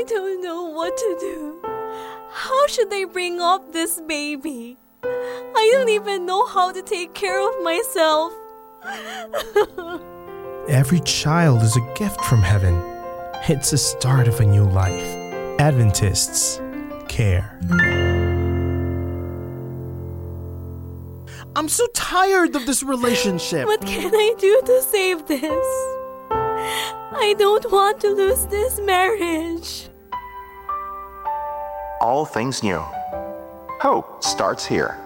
don't know what to do. How should I bring up this baby? I don't even know how to take care of myself. Every child is a gift from heaven. It's the start of a new life. Adventists care. I'm so tired of this relationship. What can I do to save this? I don't want to lose this marriage. All things new. Hope starts here.